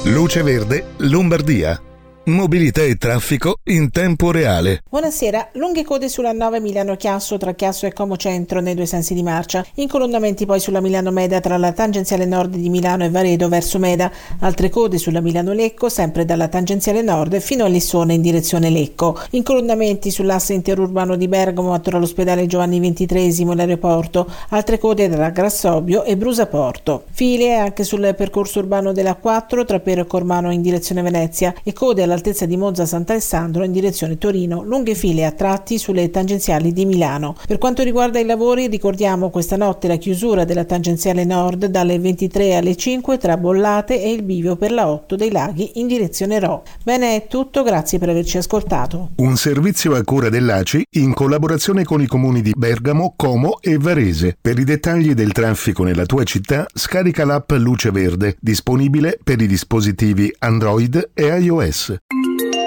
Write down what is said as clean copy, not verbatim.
Luce Verde, Lombardia. Mobilità e traffico in tempo reale. Buonasera, lunghe code sulla 9 Milano-Chiasso tra Chiasso e Como Centro nei due sensi di marcia, incolonnamenti poi sulla Milano-Meda tra la tangenziale nord di Milano e Varedo verso Meda, altre code sulla Milano-Lecco sempre dalla tangenziale nord fino a Lissone in direzione Lecco, incolonnamenti sull'asse interurbano di Bergamo tra l'ospedale Giovanni XXIII e l'aeroporto, altre code tra Grassobio e Brusaporto, file anche sul percorso urbano della 4 tra Pero e Cormano in direzione Venezia e code all'altezza di Monza Sant'Alessandro in direzione Torino, lunghe file a tratti sulle tangenziali di Milano. Per quanto riguarda i lavori, ricordiamo questa notte la chiusura della tangenziale nord dalle 23 alle 5 tra Bollate e il bivio per la 8 dei Laghi in direzione Ro. Bene, è tutto, grazie per averci ascoltato. Un servizio a cura dell'ACI in collaborazione con i comuni di Bergamo, Como e Varese. Per i dettagli del traffico nella tua città, scarica l'app Luce Verde, disponibile per i dispositivi Android e iOS.